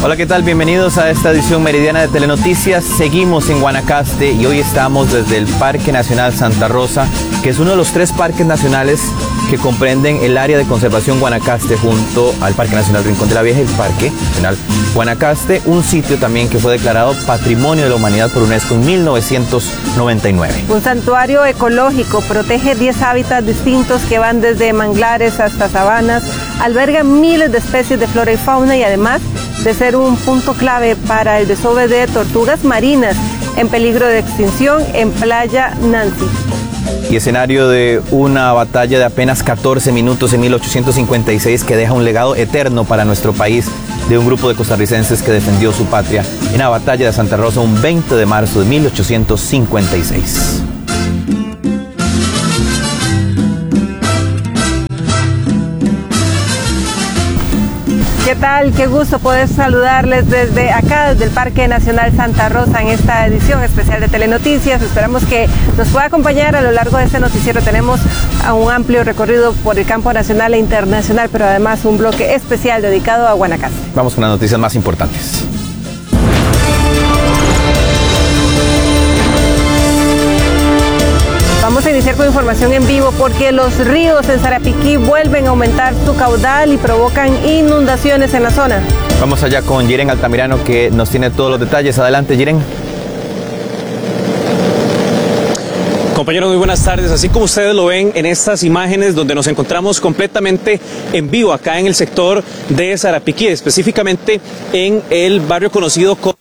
Hola, ¿qué tal? Bienvenidos a esta edición meridiana de Telenoticias. Seguimos en Guanacaste y hoy estamos desde el Parque Nacional Santa Rosa, que es uno de los 3 parques nacionales que comprenden el área de conservación Guanacaste junto al Parque Nacional Rincón de la Vieja y el Parque Nacional Guanacaste, un sitio también que fue declarado Patrimonio de la Humanidad por UNESCO en 1999. Un santuario ecológico, protege 10 hábitats distintos que van desde manglares hasta sabanas, alberga miles de especies de flora y fauna y además de ser un punto clave para el desove de tortugas marinas en peligro de extinción en Playa Nancy. Y escenario de una batalla de apenas 14 minutos en 1856 que deja un legado eterno para nuestro país de un grupo de costarricenses que defendió su patria en la batalla de Santa Rosa un 20 de marzo de 1856. ¿Qué tal? Qué gusto poder saludarles desde acá, desde el Parque Nacional Santa Rosa, en esta edición especial de Telenoticias. Esperamos que nos pueda acompañar a lo largo de este noticiero. Tenemos un amplio recorrido por el campo nacional e internacional, pero además un bloque especial dedicado a Guanacaste. Vamos con las noticias más importantes. Vamos a iniciar con información en vivo porque los ríos en Sarapiquí vuelven a aumentar su caudal y provocan inundaciones en la zona. Vamos allá con Jiren Altamirano que nos tiene todos los detalles. Adelante, Jiren. Compañeros, muy buenas tardes. Así como ustedes lo ven en estas imágenes donde nos encontramos completamente en vivo acá en el sector de Sarapiquí, específicamente en el barrio conocido como...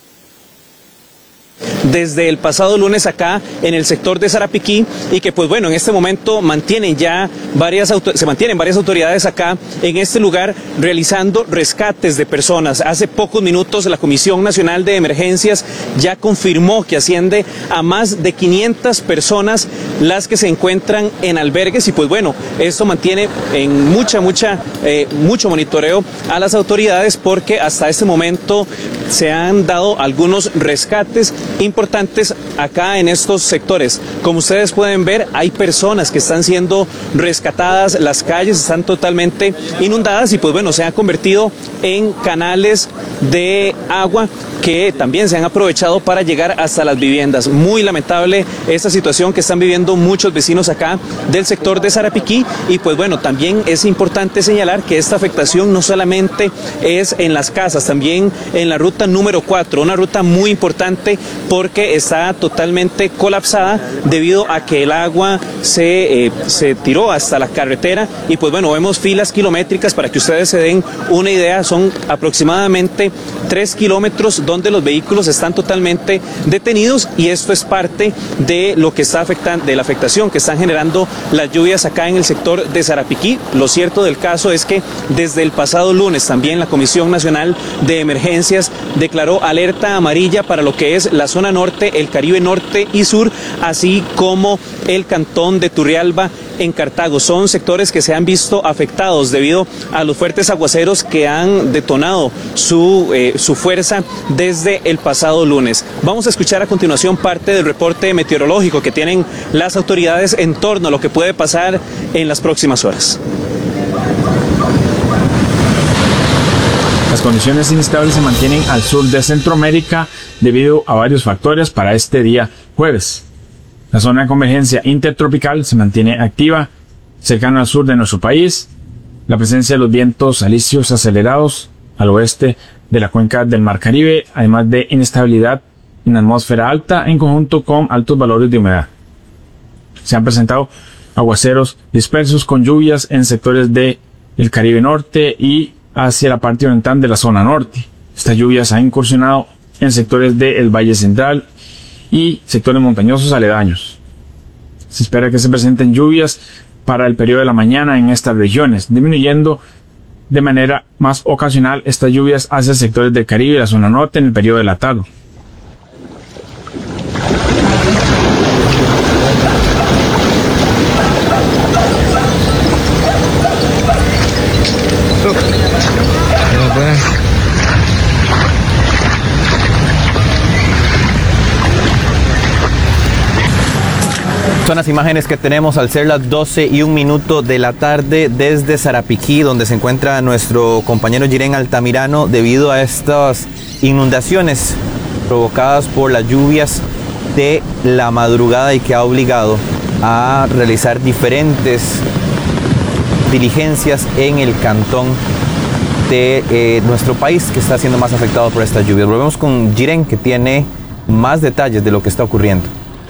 desde el pasado lunes acá en el sector de Sarapiquí y que pues bueno, en este momento se mantienen varias autoridades acá en este lugar realizando rescates de personas. Hace pocos minutos la Comisión Nacional de Emergencias ya confirmó que asciende a más de 500 personas las que se encuentran en albergues y pues bueno, esto mantiene en mucho monitoreo a las autoridades porque hasta este momento se han dado algunos rescates importantes acá en estos sectores. Como ustedes pueden ver, hay personas que están siendo rescatadas, las calles están totalmente inundadas y pues bueno, se han convertido en canales de agua que también se han aprovechado para llegar hasta las viviendas. Muy lamentable esta situación que están viviendo muchos vecinos acá del sector de Sarapiquí y pues bueno, también es importante señalar que esta afectación no solamente es en las casas, también en la ruta número 4, una ruta muy importante porque está totalmente colapsada debido a que el agua se tiró hasta la carretera y pues bueno, vemos filas kilométricas. Para que ustedes se den una idea, son aproximadamente 3 kilómetros donde los vehículos están totalmente detenidos y esto es parte de lo que está afectando, de la afectación que están generando las lluvias acá en el sector de Sarapiquí. Lo cierto del caso es que desde el pasado lunes también la Comisión Nacional de Emergencias declaró alerta amarilla para lo que es la zona norte, el Caribe norte y sur, así como el cantón de Turrialba en Cartago. Son sectores que se han visto afectados debido a los fuertes aguaceros que han detonado su fuerza desde el pasado lunes. Vamos a escuchar a continuación parte del reporte meteorológico que tienen las autoridades en torno a lo que puede pasar en las próximas horas. Las condiciones inestables se mantienen al sur de Centroamérica debido a varios factores para este día jueves. La zona de convergencia intertropical se mantiene activa cercano al sur de nuestro país. La presencia de los vientos alisios acelerados al oeste de la cuenca del Mar Caribe, además de inestabilidad en la atmósfera alta en conjunto con altos valores de humedad. Se han presentado aguaceros dispersos con lluvias en sectores del Caribe norte y hacia la parte oriental de la zona norte. Estas lluvias han incursionado en sectores del Valle Central y sectores montañosos aledaños. Se espera que se presenten lluvias para el periodo de la mañana en estas regiones, disminuyendo de manera más ocasional estas lluvias hacia sectores del Caribe y la zona norte en el periodo de la tarde. Son las imágenes que tenemos al ser las 12:01 de la tarde desde Sarapiquí, donde se encuentra nuestro compañero Jiren Altamirano, debido a estas inundaciones provocadas por las lluvias de la madrugada y que ha obligado a realizar diferentes diligencias en el cantón de nuestro país, que está siendo más afectado por estas lluvias. Volvemos con Jiren, que tiene más detalles de lo que está ocurriendo.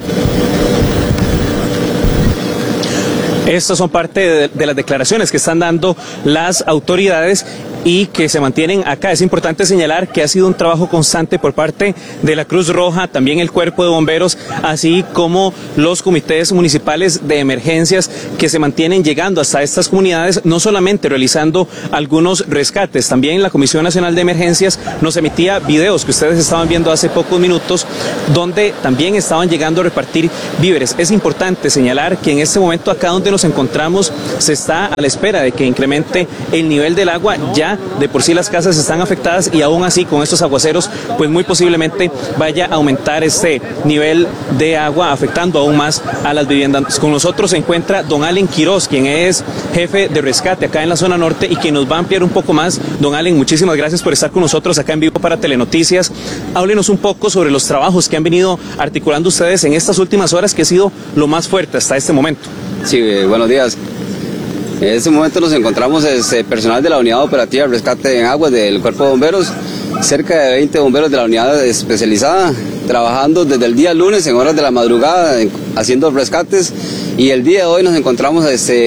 Estas son parte de las declaraciones que están dando las autoridades y que se mantienen acá. Es importante señalar que ha sido un trabajo constante por parte de la Cruz Roja, también el Cuerpo de Bomberos, así como los comités municipales de emergencias que se mantienen llegando hasta estas comunidades, no solamente realizando algunos rescates. También la Comisión Nacional de Emergencias nos emitía videos que ustedes estaban viendo hace pocos minutos, donde también estaban llegando a repartir víveres. Es importante señalar que en este momento, acá donde nos encontramos, se está a la espera de que incremente el nivel del agua. Ya de por sí las casas están afectadas y aún así con estos aguaceros pues muy posiblemente vaya a aumentar este nivel de agua, afectando aún más a las viviendas. Con nosotros se encuentra don Allen Quiroz, quien es jefe de rescate acá en la zona norte y que nos va a ampliar un poco más. Don Allen, muchísimas gracias por estar con nosotros acá en vivo para Telenoticias. Háblenos un poco sobre los trabajos que han venido articulando ustedes en estas últimas horas, que ha sido lo más fuerte hasta este momento. Sí, buenos días. En este momento nos encontramos personal de la Unidad Operativa de Rescate en Aguas del Cuerpo de Bomberos, cerca de 20 bomberos de la unidad especializada, trabajando desde el día lunes en horas de la madrugada, haciendo rescates, y el día de hoy nos encontramos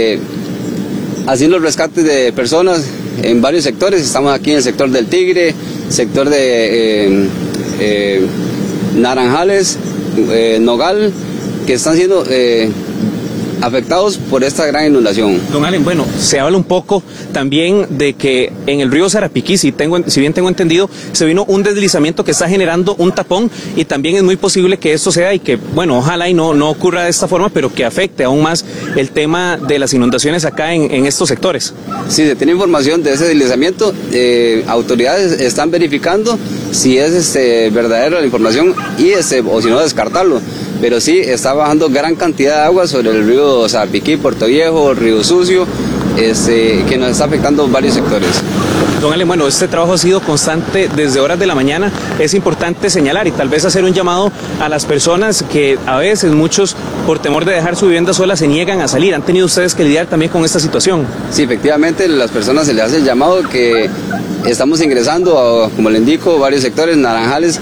haciendo rescates de personas en varios sectores. Estamos aquí en el sector del Tigre, sector de Naranjales, Nogal, que están siendo afectados por esta gran inundación. Don Allen, bueno, se habla un poco también de que en el río Sarapiquí, si bien tengo entendido, se vino un deslizamiento que está generando un tapón, y también es muy posible que esto sea, y que, bueno, ojalá y no ocurra de esta forma, pero que afecte aún más el tema de las inundaciones acá en estos sectores. Sí, se tiene información de ese deslizamiento. Autoridades están verificando si es verdadera la información y o si no, descartarlo. Pero sí, está bajando gran cantidad de agua sobre el río Sarapiquí, Puerto Viejo, Río Sucio, que nos está afectando varios sectores. Don Allen, bueno, este trabajo ha sido constante desde horas de la mañana. Es importante señalar y tal vez hacer un llamado a las personas que a veces muchos, por temor de dejar su vivienda sola, se niegan a salir. ¿Han tenido ustedes que lidiar también con esta situación? Sí, efectivamente, a las personas se les hace el llamado que estamos ingresando, como le indico, varios sectores, Naranjales,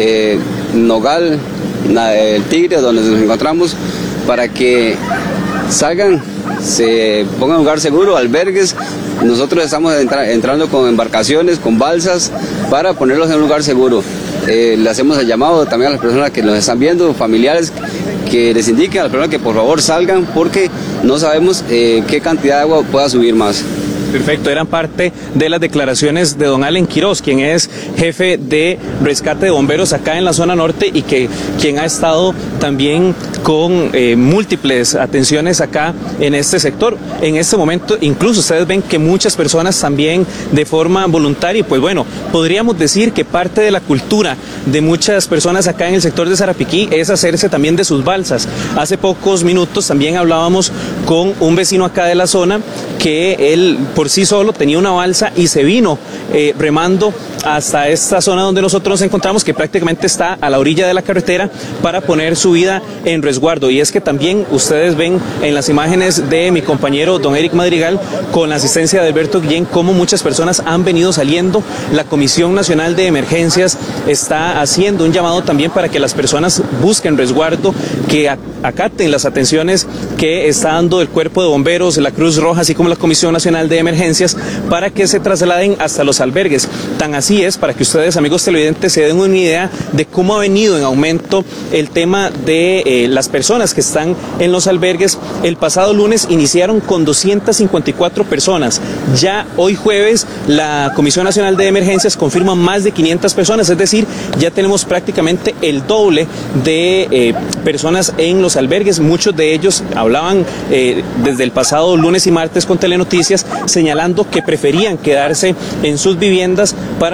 Nogal, el Tigre, donde nos encontramos, para que salgan, se pongan en un lugar seguro, albergues. Nosotros estamos entrando con embarcaciones, con balsas, para ponerlos en un lugar seguro. Le hacemos el llamado también a las personas que nos están viendo, familiares, que les indiquen a las personas que por favor salgan, porque no sabemos qué cantidad de agua pueda subir más. Perfecto, eran parte de las declaraciones de don Allen Quiroz, quien es jefe de rescate de bomberos acá en la zona norte y quien ha estado también con múltiples atenciones acá en este sector. En este momento, incluso ustedes ven que muchas personas también de forma voluntaria, y pues bueno, podríamos decir que parte de la cultura de muchas personas acá en el sector de Sarapiquí es hacerse también de sus balsas. Hace pocos minutos también hablábamos con un vecino acá de la zona, que él por sí solo tenía una balsa y se vino remando hasta esta zona donde nosotros nos encontramos, que prácticamente está a la orilla de la carretera, para poner su vida en resguardo. Y es que también ustedes ven en las imágenes de mi compañero don Eric Madrigal, con la asistencia de Alberto Guillén, cómo muchas personas han venido saliendo. La Comisión Nacional de Emergencias está haciendo un llamado también para que las personas busquen resguardo, que acaten las atenciones que está dando el Cuerpo de Bomberos, la Cruz Roja, así como la Comisión Nacional de Emergencias, para que se trasladen hasta los albergues. Tan así es, para que ustedes, amigos televidentes, se den una idea de cómo ha venido en aumento el tema de las personas que están en los albergues. El pasado lunes iniciaron con 254 personas. Ya hoy jueves la Comisión Nacional de Emergencias confirma más de 500 personas, es decir, ya tenemos prácticamente el doble de personas en los albergues. Muchos de ellos hablaban desde el pasado lunes y martes con Telenoticias, señalando que preferían quedarse en sus viviendas para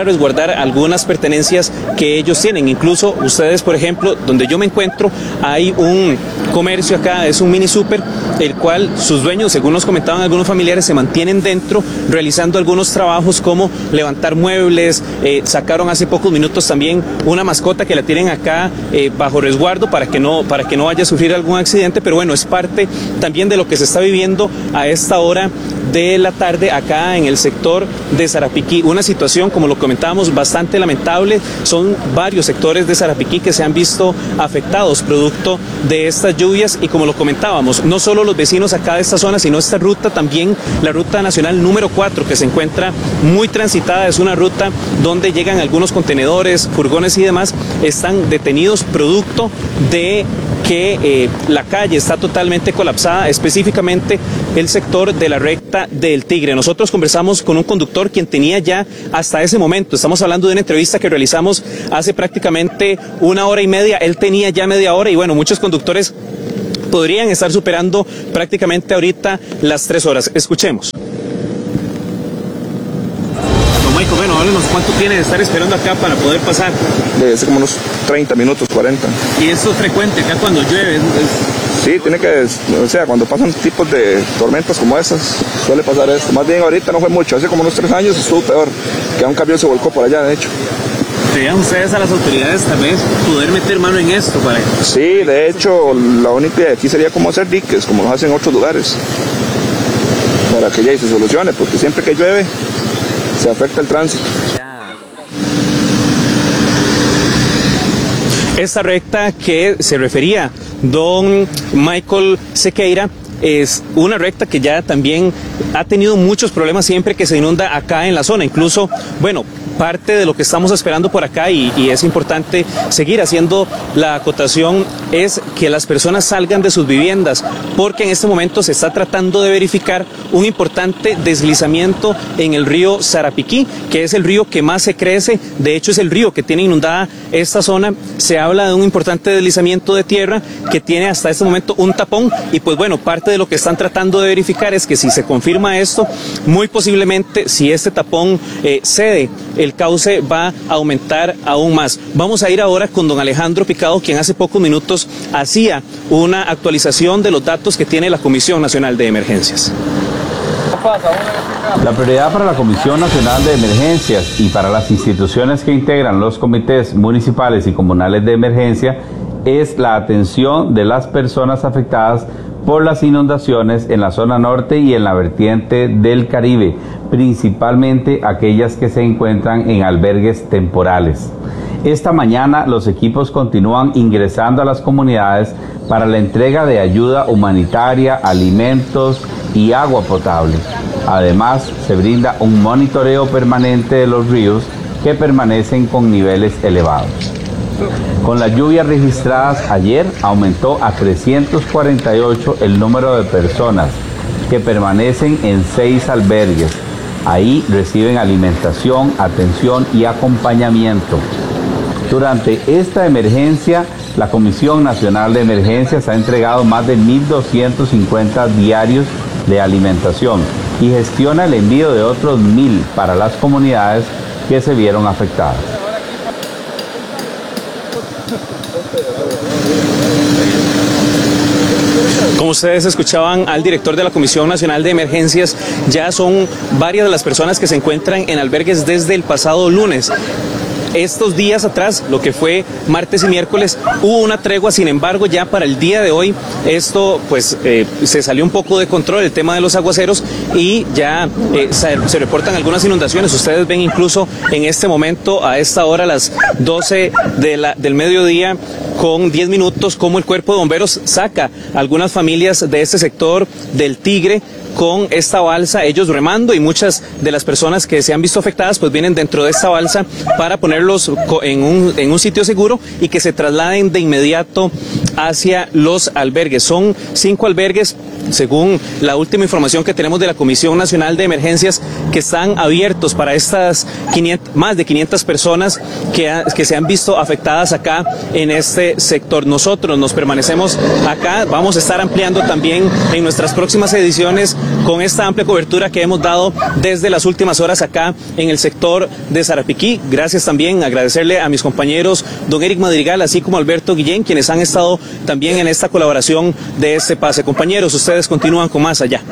resguardar algunas pertenencias que ellos tienen. Incluso ustedes, por ejemplo, donde yo me encuentro, hay un comercio acá, es un mini súper, el cual sus dueños, según nos comentaban algunos familiares, se mantienen dentro realizando algunos trabajos como levantar muebles. Sacaron hace pocos minutos también una mascota que la tienen acá bajo resguardo para que no vaya a sufrir algún accidente, pero bueno, es parte también de lo que se está viviendo a esta hora de la tarde acá en el sector de Sarapiquí. Una situación, como lo comentábamos, bastante lamentable. Son varios sectores de Sarapiquí que se han visto afectados producto de estas lluvias, y como lo comentábamos, no solo los vecinos acá de esta zona, sino esta ruta también, la ruta nacional número 4, que se encuentra muy transitada. Es una ruta donde llegan algunos contenedores, furgones y demás, están detenidos producto de que la calle está totalmente colapsada, específicamente el sector de la recta del Tigre. Nosotros conversamos con un conductor quien tenía ya hasta ese momento, estamos hablando de una entrevista que realizamos hace prácticamente 1 hora y media, él tenía ya media hora, y bueno, muchos conductores podrían estar superando prácticamente ahorita las 3 horas. Escuchemos. Bueno, háblenos, ¿cuánto tiene de estar esperando acá para poder pasar? Hace como unos 30 minutos, 40. ¿Y eso es frecuente acá cuando llueve? Sí, tiene que, o sea, cuando pasan tipos de tormentas como esas, suele pasar esto. Más bien ahorita no fue mucho, hace como unos 3 años estuvo peor, que un camión se volcó por allá, de hecho. ¿Creían ustedes a las autoridades tal vez poder meter mano en esto? Sí, de hecho, la única idea aquí sería como hacer diques, como lo hacen en otros lugares, para que ya se solucione, porque siempre que llueve se afecta el tránsito. Esta recta que se refería don Michael Sequeira es una recta que ya también ha tenido muchos problemas siempre que se inunda acá en la zona. Incluso, bueno, parte de lo que estamos esperando por acá, y es importante seguir haciendo la acotación, es que las personas salgan de sus viviendas, porque en este momento se está tratando de verificar un importante deslizamiento en el río Sarapiquí, que es el río que más se crece. De hecho, es el río que tiene inundada esta zona. Se habla de un importante deslizamiento de tierra que tiene hasta este momento un tapón, y pues bueno, parte de lo que están tratando de verificar es que si se confirma esto, muy posiblemente, si este tapón cede, el cauce va a aumentar aún más. Vamos a ir ahora con don Alejandro Picado, quien hace pocos minutos hacía una actualización de los datos que tiene la Comisión Nacional de Emergencias. La prioridad para la Comisión Nacional de Emergencias y para las instituciones que integran los comités municipales y comunales de emergencia es la atención de las personas afectadas por las inundaciones en la zona norte y en la vertiente del Caribe, principalmente aquellas que se encuentran en albergues temporales. Esta mañana los equipos continúan ingresando a las comunidades para la entrega de ayuda humanitaria, alimentos y agua potable. Además, se brinda un monitoreo permanente de los ríos que permanecen con niveles elevados. Con las lluvias registradas ayer, aumentó a 348 el número de personas que permanecen en 6 albergues. Ahí reciben alimentación, atención y acompañamiento. Durante esta emergencia, la Comisión Nacional de Emergencias ha entregado más de 1.250 diarios de alimentación y gestiona el envío de otros 1.000 para las comunidades que se vieron afectadas. Como ustedes escuchaban al director de la Comisión Nacional de Emergencias, ya son varias de las personas que se encuentran en albergues desde el pasado lunes. Estos días atrás, lo que fue martes y miércoles, hubo una tregua. Sin embargo, ya para el día de hoy, esto pues se salió un poco de control, el tema de los aguaceros, y ya se reportan algunas inundaciones. Ustedes ven incluso en este momento, a esta hora, las 12 del mediodía, con 10 minutos, como el cuerpo de bomberos saca a algunas familias de este sector del Tigre con esta balsa, ellos remando, y muchas de las personas que se han visto afectadas pues vienen dentro de esta balsa para ponerlos en un sitio seguro y que se trasladen de inmediato hacia los albergues. Son 5 albergues, según la última información que tenemos de la Comisión Nacional de Emergencias, que están abiertos para estas más de 500 personas que se han visto afectadas acá en este sector. Nosotros nos permanecemos acá, vamos a estar ampliando también en nuestras próximas ediciones con esta amplia cobertura que hemos dado desde las últimas horas acá en el sector de Sarapiquí. Gracias también, agradecerle a mis compañeros don Eric Madrigal, así como Alberto Guillén, quienes han estado también en esta colaboración de este pase. Compañeros, ustedes continúan con más allá.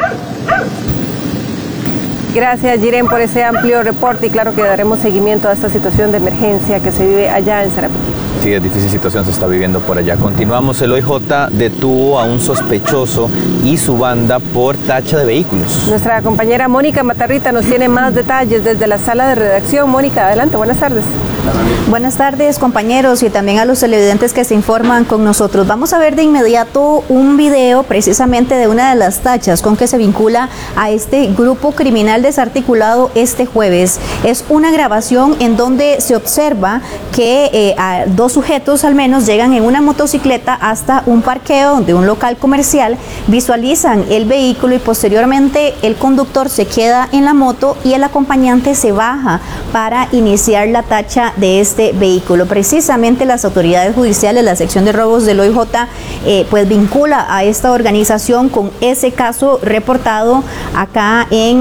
Gracias, Jiren, por ese amplio reporte y claro que daremos seguimiento a esta situación de emergencia que se vive allá en Sarapiquí. Sí, es difícil situación se está viviendo por allá. Continuamos. El OIJ detuvo a un sospechoso y su banda por tacha de vehículos. Nuestra compañera Mónica Matarrita nos tiene más detalles desde la sala de redacción. Mónica, adelante, buenas tardes. Buenas tardes, compañeros, y también a los televidentes que se informan con nosotros. Vamos a ver de inmediato un video precisamente de una de las tachas con que se vincula a este grupo criminal desarticulado este jueves. Es una grabación en donde se observa que a dos sujetos al menos llegan en una motocicleta hasta un parqueo de un local comercial, visualizan el vehículo y posteriormente el conductor se queda en la moto y el acompañante se baja para iniciar la tacha de este vehículo. Precisamente las autoridades judiciales, la sección de robos del OIJ, pues vincula a esta organización con ese caso reportado acá en